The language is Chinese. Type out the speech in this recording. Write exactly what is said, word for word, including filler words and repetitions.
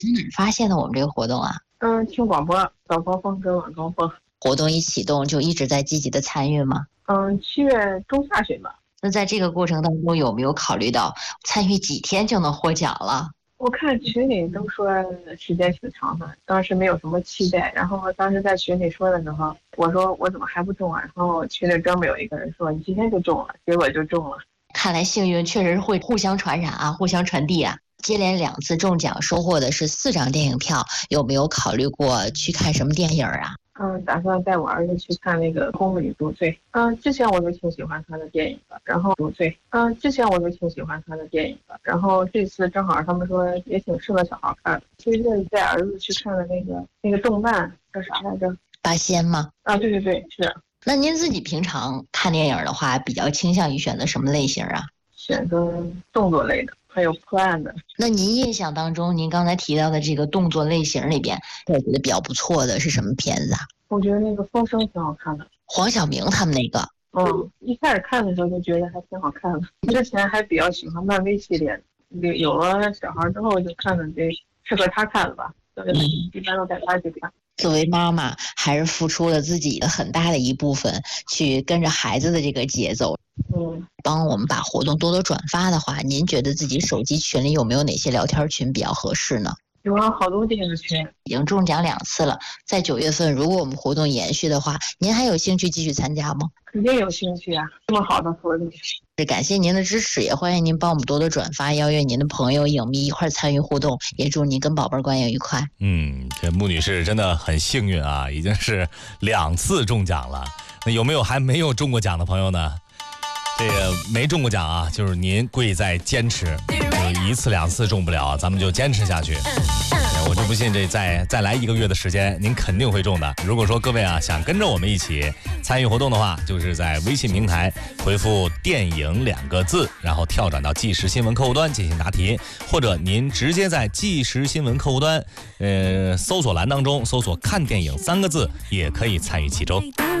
从哪儿发现的我们这个活动啊？ 嗯，听广播，早高峰跟晚高峰。 活动一启动就一直在积极的参与吗？ 嗯，七月中下旬吧。 那在这个过程当中有没有考虑到参与几天就能获奖了？ 我看群里都说时间挺长的，当时没有什么期待。然后当时在群里说的时候，我说我怎么还不中啊？然后群里专门有一个人说你今天就中了，结果就中了。 看来幸运确实是会互相传染啊，互相传递啊。接连两次中奖，收获的是四张电影票，有没有考虑过去看什么电影啊？ 嗯，打算带我儿子去看那个《公路赎罪》。嗯，之前我就挺喜欢他的电影的，然后赎罪。嗯，之前我就挺喜欢他的电影的，然后这次正好他们说也挺适合小孩看的，所以就带儿子去看了那个那个动漫叫啥来着？ 八仙吗？ 啊，对对对，是。 那您自己平常看电影的话，比较倾向于选择什么类型啊？ 选择动作类的，还有破案的。 那您印象当中，您刚才提到的这个动作类型里边，我觉得比较不错的是什么片子啊？ 我觉得那个《风声》挺好看的， 黄晓明他们那个。 嗯，一开始看的时候就觉得还挺好看的。之前还比较喜欢漫威系列，有了小孩之后就看的这适合他看了吧，嗯，一般都带他去看。 作为妈妈，还是付出了自己的很大的一部分，去跟着孩子的这个节奏。 嗯， 帮我们把活动多多转发的话，您觉得自己手机群里有没有哪些聊天群比较合适呢？ 有啊，好多电影群。 已经中奖两次了，在九月份如果我们活动延续的话，您还有兴趣继续参加吗？ 肯定有兴趣啊，这么好的活动。 感谢您的支持，也欢迎您帮我们多多转发，邀约您的朋友影迷一块参与互动，也祝您跟宝贝观影愉快。 嗯，这穆女士真的很幸运啊，已经是两次中奖了。那有没有还没有中过奖的朋友呢？这个没中过奖啊，就是您贵在坚持，就是一次两次中不了，咱们就坚持下去。我就不信这再再来一个月的时间，您肯定会中的。如果说各位啊想跟着我们一起参与活动的话，就是在微信平台回复“电影”两个字，然后跳转到即时新闻客户端进行答题，或者您直接在即时新闻客户端呃搜索栏当中搜索“看电影”三个字，也可以参与其中。